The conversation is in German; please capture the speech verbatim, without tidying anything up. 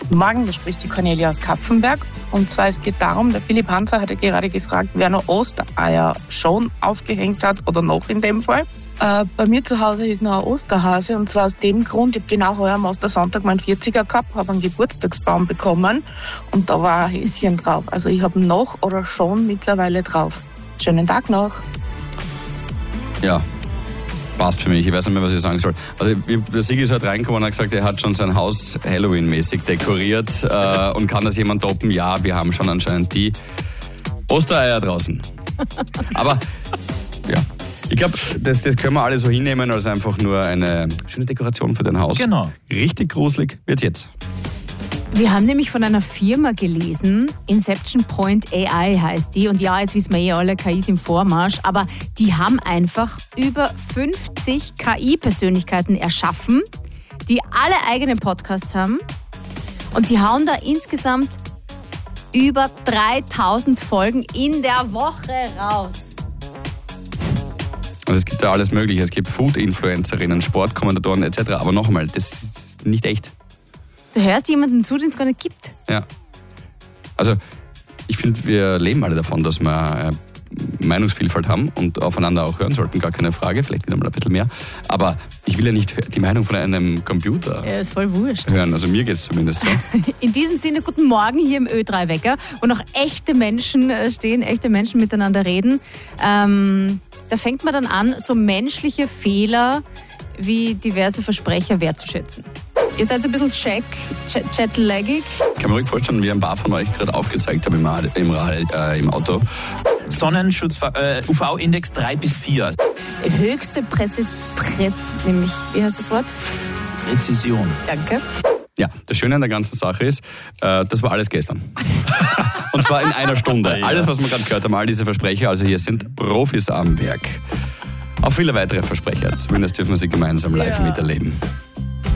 Guten Morgen, hier spricht die Cornelia aus Kapfenberg. Und zwar, es geht darum, der Philipp Hanser hatte gerade gefragt, wer noch Ostereier schon aufgehängt hat oder noch in dem Fall. Äh, bei mir zu Hause ist noch ein Osterhase und zwar aus dem Grund, ich habe genau heuer am Ostersonntag meinen vierziger gehabt, habe einen Geburtstagsbaum bekommen und da war ein Häschen drauf. Also ich habe noch oder schon mittlerweile drauf. Schönen Tag noch. Ja. Passt für mich, ich weiß nicht mehr, was ich sagen soll. Also der Sigi ist halt reingekommen und hat gesagt, er hat schon sein Haus Halloween-mäßig dekoriert äh, und kann das jemand toppen? Ja, wir haben schon anscheinend die Ostereier draußen. Aber ja, ich glaube, das, das können wir alle so hinnehmen als einfach nur eine schöne Dekoration für dein Haus. Genau. Richtig gruselig wird's jetzt. Wir haben nämlich von einer Firma gelesen, Inception Point A I heißt die. Und ja, jetzt wissen wir eh alle, K I ist im Vormarsch. Aber die haben einfach über fünfzig K I-Persönlichkeiten erschaffen, die alle eigene Podcasts haben. Und die hauen da insgesamt über dreitausend Folgen in der Woche raus. Also es gibt da alles Mögliche. Es gibt Food-Influencerinnen, Sportkommentatoren et cetera. Aber noch einmal, das ist nicht echt. Du hörst jemanden zu, den es gar nicht gibt. Ja. Also, ich finde, wir leben alle davon, dass wir Meinungsvielfalt haben und aufeinander auch hören sollten, gar keine Frage, vielleicht wieder mal ein bisschen mehr. Aber ich will ja nicht die Meinung von einem Computer Ja, ist voll wurscht. hören. Also mir geht es zumindest so. In diesem Sinne, guten Morgen hier im Ö drei Wecker, wo noch echte Menschen stehen, echte Menschen miteinander reden. Ähm, da fängt man dann an, so menschliche Fehler wie diverse Versprecher wertzuschätzen. Ihr seid so ein bisschen check, jetlaggig. Ich kann mir ruhig vorstellen, wie ein paar von euch gerade aufgezeigt haben im, im, äh, im Auto. Sonnenschutz, äh, U V-Index drei bis vier. Höchste Präzis... Prä, nämlich, wie heißt das Wort? Präzision. Danke. Ja, das Schöne an der ganzen Sache ist, äh, das war alles gestern. Und zwar in einer Stunde. Ja. Alles, was wir gerade gehört haben, all diese Versprecher, also hier sind Profis am Werk. Auch viele weitere Versprecher, zumindest dürfen wir sie gemeinsam live Ja. miterleben.